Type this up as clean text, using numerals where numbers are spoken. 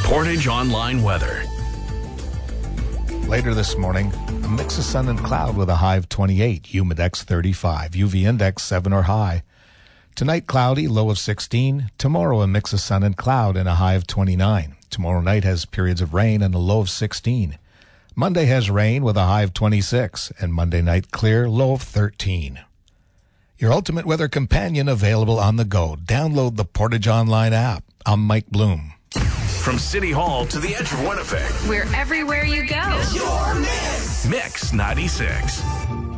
Portage Online weather. Later this morning, a mix of sun and cloud with a high of 28, humidex 35, UV index 7 or high. Tonight, cloudy, low of 16. Tomorrow, a mix of sun and cloud and a high of 29. Tomorrow night has periods of rain and a low of 16. Monday has rain with a high of 26, and Monday night clear, low of 13. Your ultimate weather companion available on the go. Download the Portage Online app. I'm Mike Bloom. From City Hall to the edge of Winnipeg. We're everywhere you go. Mix 96.